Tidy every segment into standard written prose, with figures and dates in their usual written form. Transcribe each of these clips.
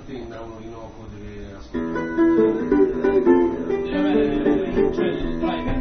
tenda uno innocuo deve ascoltare. Deve avere, cioè il driver.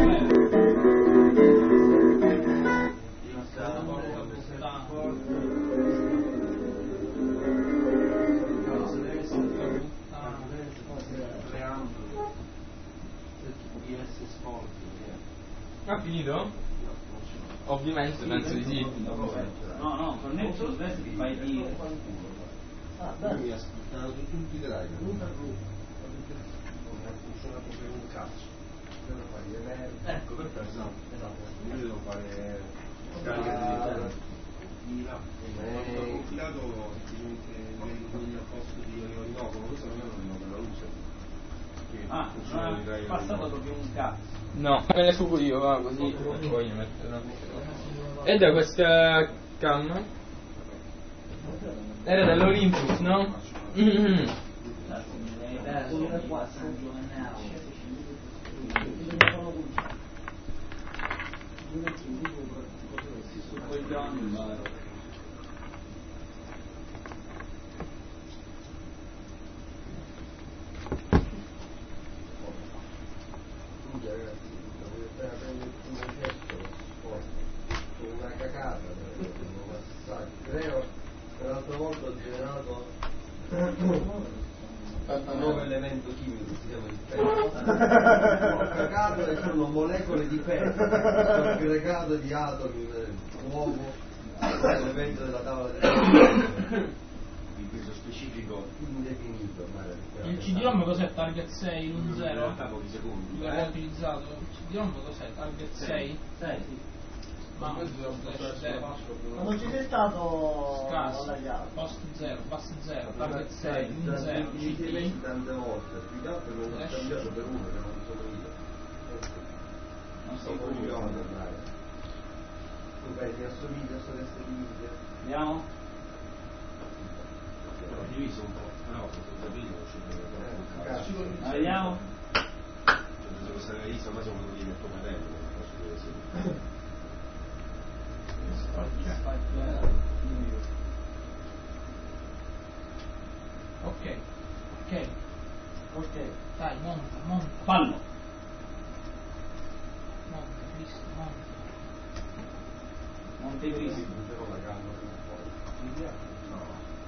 Ha finito? Ovviamente, penso di sì. No, connesso adesso ti fai dire. Mi ha ascoltato tutti i driver. Non ha funzionato per un cazzo. Devo fare gli eventi. Ecco, perché esatto. Io devo fare scarica di quando ho compilato il posto di Orinoco, questo non è un Orinoco, è la luce. Non è passato proprio un cazzo. No, me ne fugo io, va così. Voglio mettere. E da questa cam? Era dell'Olympus, no? Mm-hmm. Una cacata, creo che l'altra volta ho generato un nuovo elemento chimico, si chiama il PET. Ho cagato e sono molecole di PET, sono aggregato di atomi, nuovo elemento della tavola di peso specifico indefinito. Il CD-ROM cos'è? Target 6, 1.0? Pochi secondi. L'ho utilizzato. Il CD-ROM cos'è? Target 6? Sì. Ma non ci sei stato scarso, post 0, pass 0, target 6, 1.0, CD. Tante volte, più che altro non ho cambiato per uno che non sono io. Non sto coglione ad andare. Tu pensi assomiglia a sorelle divise? Andiamo? Però diviso un po', però senza video non ci deve Andiamo? se questa rivista ormai sono venuti nel tuo fratello, non posso dire sì. Ok, dai, monta. Fallo! Monta, Cristo, monta. Montecristo. Non c'era la gamma,